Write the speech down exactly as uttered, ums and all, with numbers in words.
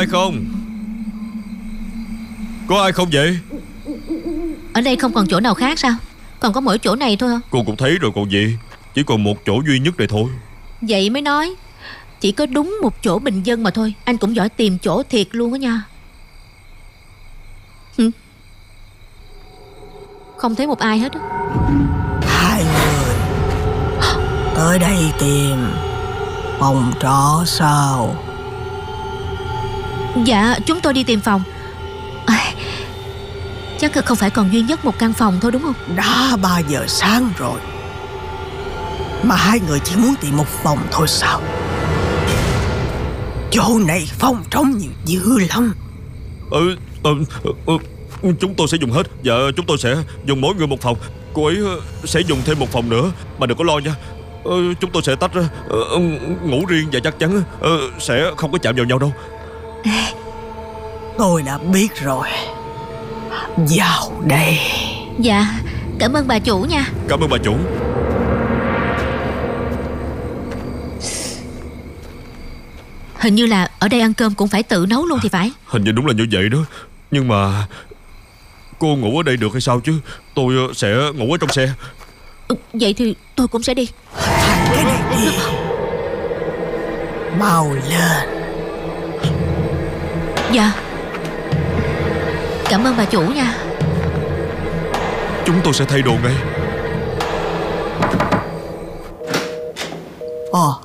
ai không? Có ai không vậy? Ở đây không còn chỗ nào khác sao? Còn có mỗi chỗ này thôi hả? Cô cũng thấy rồi còn gì. Chỉ còn một chỗ duy nhất này thôi. Vậy mới nói chỉ có đúng một chỗ bình dân mà thôi. Anh cũng giỏi tìm chỗ thiệt luôn á nha. Hử? Không thấy một ai hết á. Hai người tới đây tìm phòng trọ sao? Dạ chúng tôi đi tìm phòng à, chắc là không phải còn duy nhất một căn phòng thôi đúng không? Đã ba giờ sáng rồi mà hai người chỉ muốn tìm một phòng thôi sao? Chỗ này phòng trống nhiều dữ lắm. Ừ, ừ, ừ, chúng tôi sẽ dùng hết. Dạ chúng tôi sẽ dùng mỗi người một phòng. Cô ấy sẽ dùng thêm một phòng nữa. Mà đừng có lo nha. ừ, Chúng tôi sẽ tách ra ừ, ngủ riêng và chắc chắn ừ, sẽ không có chạm vào nhau đâu. Tôi đã biết rồi. Vào đây. Dạ cảm ơn bà chủ nha. Cảm ơn bà chủ. Hình như là ở đây ăn cơm cũng phải tự nấu luôn thì phải. Hình như đúng là như vậy đó. Nhưng mà cô ngủ ở đây được hay sao chứ? Tôi sẽ ngủ ở trong xe. ừ, Vậy thì tôi cũng sẽ đi. Thành cái này đi. Mau lên. Dạ cảm ơn bà chủ nha. Chúng tôi sẽ thay đồ ngay. Ồ,